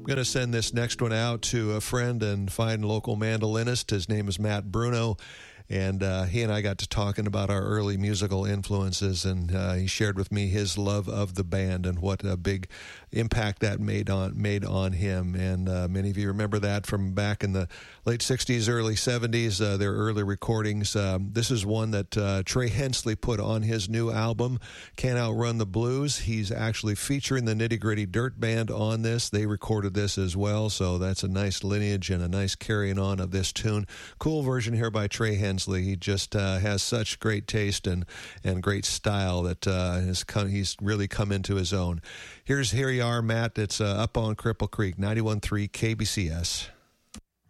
going to send this next one out to a friend and fine local mandolinist. His name is Matt Bruno. And he and I got to talking about our early musical influences, and he shared with me his love of the band and what a big impact that made on him. And many of you remember that from back in the late 60s, early 70s, their early recordings. This is one that Trey Hensley put on his new album, Can't Outrun the Blues. He's actually featuring the Nitty Gritty Dirt Band on this. They recorded this as well, so that's a nice lineage and a nice carrying on of this tune. Cool version here by Trey Hensley. He just has such great taste and great style that he's really come into his own. Here you are, Matt. It's up on Cripple Creek, 91.3 KBCS.